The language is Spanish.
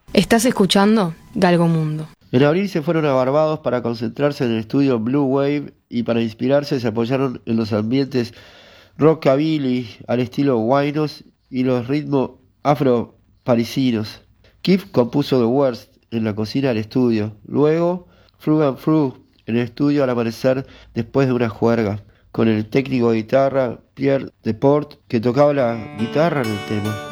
Estás escuchando Galgo Mundo. En abril se fueron a Barbados para concentrarse en el estudio Blue Wave y para inspirarse se apoyaron en los ambientes rockabilly al estilo Winos y los ritmos afro-parisinos. Keith compuso The Worst en la cocina del estudio, luego Frug and Frug en el estudio al amanecer después de una juerga, con el técnico de guitarra Pierre Deport que tocaba la guitarra en el tema.